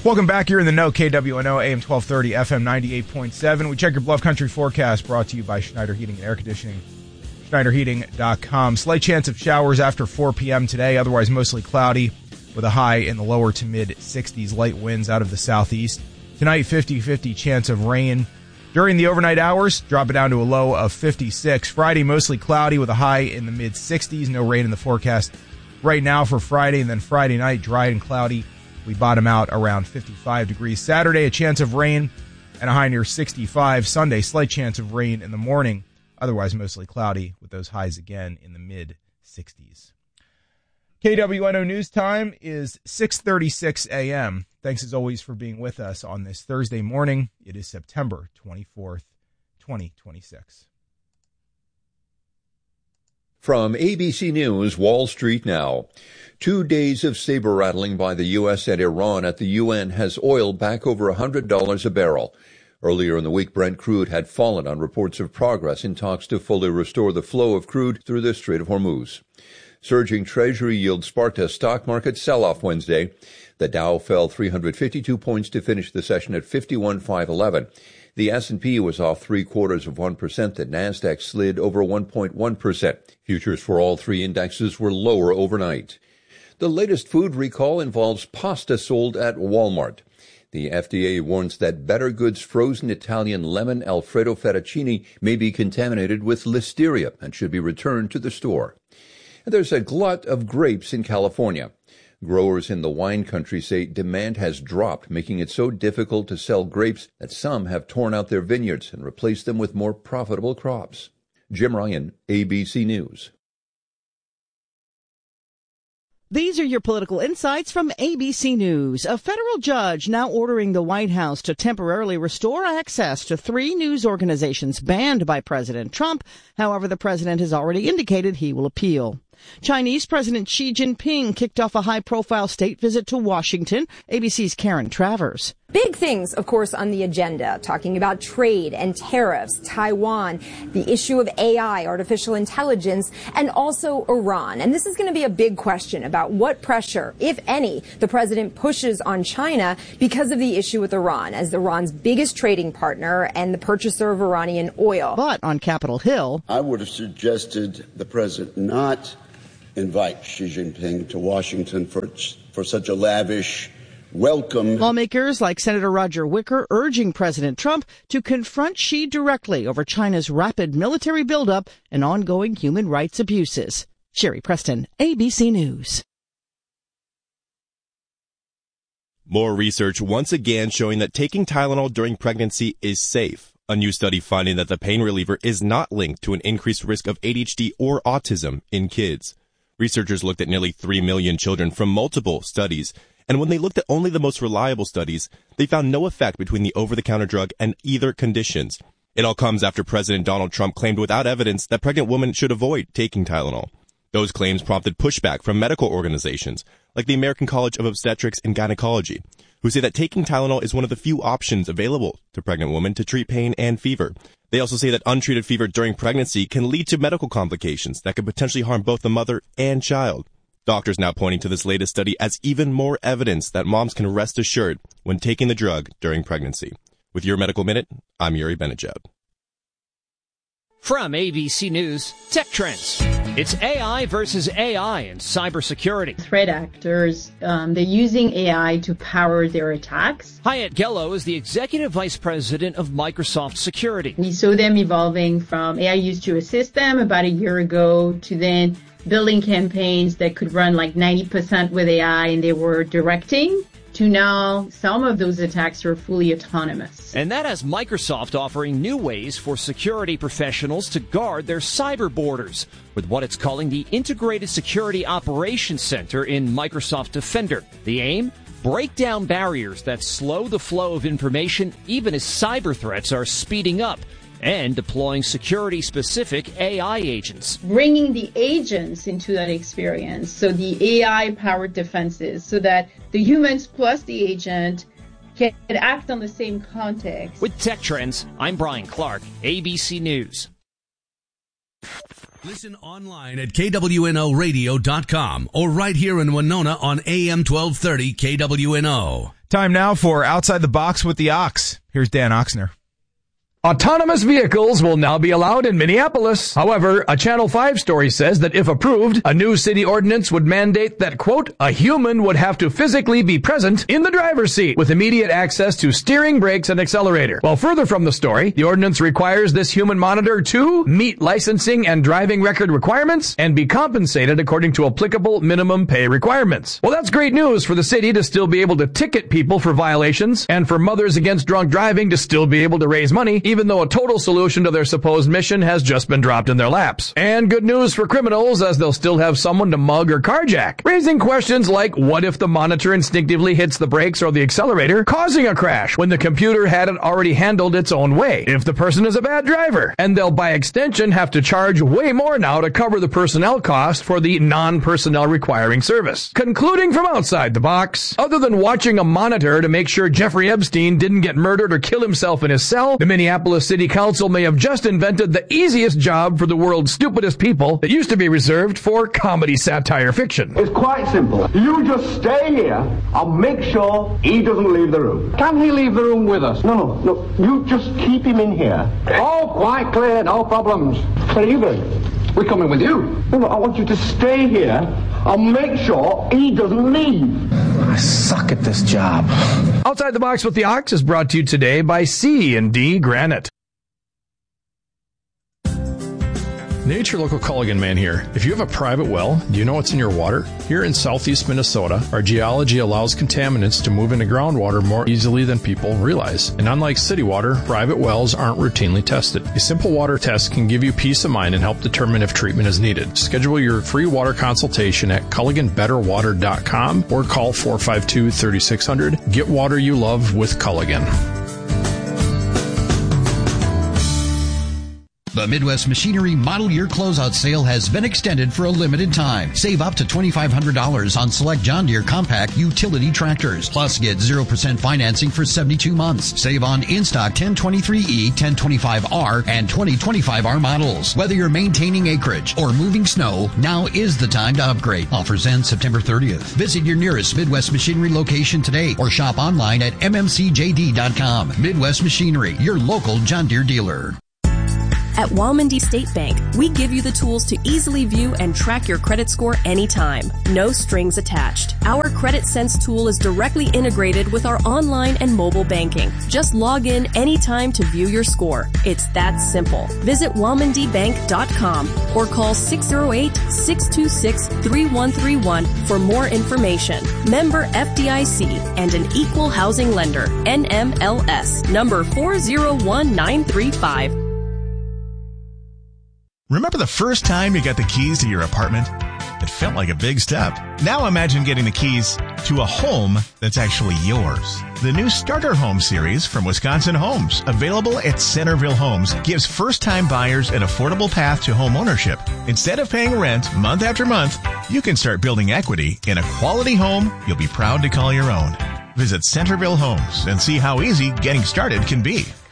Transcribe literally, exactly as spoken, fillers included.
Welcome back. You're in the know. K W N O, A M twelve thirty, F M ninety-eight point seven. We check your Bluff Country forecast, brought to you by Schneider Heating and Air Conditioning. Schneider Heating dot com. Slight chance of showers after four p.m. today, otherwise mostly cloudy with a high in the lower to mid sixties. Light winds out of the southeast. Tonight, fifty-fifty chance of rain. During the overnight hours, drop it down to a low of fifty-six. Friday, mostly cloudy with a high in the mid sixties. No rain in the forecast right now for Friday, and then Friday night, dry and cloudy. We bottom out around fifty-five degrees. Saturday, a chance of rain and a high near sixty-five. Sunday, slight chance of rain in the morning. Otherwise, mostly cloudy with those highs again in the mid sixties. K W N O News Time is six thirty-six a.m. Thanks as always for being with us on this Thursday morning. It is September twenty-fourth, twenty twenty-six. From A B C News, Wall Street Now. Two days of saber-rattling by the U S and Iran at the U N has oil back over one hundred dollars a barrel. Earlier in the week, Brent crude had fallen on reports of progress in talks to fully restore the flow of crude through the Strait of Hormuz. Surging Treasury yield sparked a stock market sell-off Wednesday. The Dow fell three hundred fifty-two points to finish the session at fifty-one thousand five hundred eleven. The S and P was off three-quarters of one percent. The Nasdaq slid over one point one percent. Futures for all three indexes were lower overnight. The latest food recall involves pasta sold at Walmart. The F D A warns that Better Goods frozen Italian lemon Alfredo fettuccine may be contaminated with listeria and should be returned to the store. And there's a glut of grapes in California. Growers in the wine country say demand has dropped, making it so difficult to sell grapes that some have torn out their vineyards and replaced them with more profitable crops. Jim Ryan, A B C News. These are your political insights from A B C News. A federal judge now ordering the White House to temporarily restore access to three news organizations banned by President Trump. However, the president has already indicated he will appeal. Chinese President Xi Jinping kicked off a high-profile state visit to Washington. A B C's Karen Travers. Big things, of course, on the agenda, talking about trade and tariffs, Taiwan, the issue of A I, artificial intelligence, and also Iran. And this is going to be a big question about what pressure, if any, the president pushes on China because of the issue with Iran, as Iran's biggest trading partner and the purchaser of Iranian oil. But on Capitol Hill, I would have suggested the president not invite Xi Jinping to Washington for, for such a lavish welcome. Lawmakers like Senator Roger Wicker urging President Trump to confront Xi directly over China's rapid military buildup and ongoing human rights abuses. Sherry Preston, A B C News. More research once again showing that taking Tylenol during pregnancy is safe. A new study finding that the pain reliever is not linked to an increased risk of A D H D or autism in kids. Researchers looked at nearly three million children from multiple studies, and when they looked at only the most reliable studies, they found no effect between the over-the-counter drug and either conditions. It all comes after President Donald Trump claimed without evidence that pregnant women should avoid taking Tylenol. Those claims prompted pushback from medical organizations, like the American College of Obstetrics and Gynecology, who say that taking Tylenol is one of the few options available to pregnant women to treat pain and fever. They also say that untreated fever during pregnancy can lead to medical complications that could potentially harm both the mother and child. Doctors now pointing to this latest study as even more evidence that moms can rest assured when taking the drug during pregnancy. With your Medical Minute, I'm Yuri Benajad. From A B C News, Tech Trends. It's A I versus A I in cybersecurity. Threat actors, um, they're using A I to power their attacks. Hyatt Gello is the Executive Vice President of Microsoft Security. We saw them evolving from A I used to assist them about a year ago to then building campaigns that could run like ninety percent with A I and they were directing, to now some of those attacks are fully autonomous. And that has Microsoft offering new ways for security professionals to guard their cyber borders with what it's calling the Integrated Security Operations Center in Microsoft Defender. The aim? Break down barriers that slow the flow of information even as cyber threats are speeding up, and deploying security-specific A I agents. Bringing the agents into that experience, so the A I-powered defenses, so that the humans plus the agent can act on the same context. With Tech Trends, I'm Brian Clark, A B C News. Listen online at K W N O radio dot com or right here in Winona on A M twelve thirty K W N O. Time now for Outside the Box with the Ox. Here's Dan Oxner. Autonomous vehicles will now be allowed in Minneapolis. However, a Channel five story says that if approved, a new city ordinance would mandate that, quote, a human would have to physically be present in the driver's seat with immediate access to steering, brakes, and accelerator. While further from the story, the ordinance requires this human monitor to meet licensing and driving record requirements and be compensated according to applicable minimum pay requirements. Well, that's great news for the city to still be able to ticket people for violations and for Mothers Against Drunk Driving to still be able to raise money, even though a total solution to their supposed mission has just been dropped in their laps. And good news for criminals, as they'll still have someone to mug or carjack, raising questions like, what if the monitor instinctively hits the brakes or the accelerator, causing a crash when the computer had it already handled its own way? If the person is a bad driver, and they'll by extension have to charge way more now to cover the personnel cost for the non-personnel requiring service. Concluding from outside the box, other than watching a monitor to make sure Jeffrey Epstein didn't get murdered or kill himself in his cell, the Minneapolis City Council may have just invented the easiest job for the world's stupidest people that used to be reserved for comedy satire fiction. It's quite simple. You just stay here and make sure he doesn't leave the room. Can he leave the room with us? No, no, no. You just keep him in here. Oh, quite clear. No problems. Where are you going? We're coming with you. No, no, I want you to stay here and make sure he doesn't leave. I suck at this job. Outside the Box with the Ox is brought to you today by C and D Granite. Nature Local Culligan Man here. If you have a private well, do you know what's in your water? Here in southeast Minnesota, our geology allows contaminants to move into groundwater more easily than people realize. And unlike city water, private wells aren't routinely tested. A simple water test can give you peace of mind and help determine if treatment is needed. Schedule your free water consultation at culligan better water dot com or call four five two, three six zero zero. Get water you love with Culligan. The Midwest Machinery Model Year Closeout Sale has been extended for a limited time. Save up to twenty-five hundred dollars on select John Deere compact utility tractors. Plus, get zero percent financing for seventy-two months. Save on in-stock ten twenty-three E, ten twenty-five R, and twenty twenty-five R models. Whether you're maintaining acreage or moving snow, now is the time to upgrade. Offers end September thirtieth. Visit your nearest Midwest Machinery location today or shop online at m m c j d dot com. Midwest Machinery, your local John Deere dealer. At Walmondie State Bank, we give you the tools to easily view and track your credit score anytime. No strings attached. Our Credit Sense tool is directly integrated with our online and mobile banking. Just log in anytime to view your score. It's that simple. Visit walmondie bank dot com or call six oh eight, six two six, three one three one for more information. Member F D I C and an equal housing lender. N M L S number four zero one nine three five. Remember the first time you got the keys to your apartment? It felt like a big step. Now imagine getting the keys to a home that's actually yours. The new Starter Home series from Wisconsin Homes, available at Centerville Homes, gives first-time buyers an affordable path to home ownership. Instead of paying rent month after month, you can start building equity in a quality home you'll be proud to call your own. Visit Centerville Homes and see how easy getting started can be.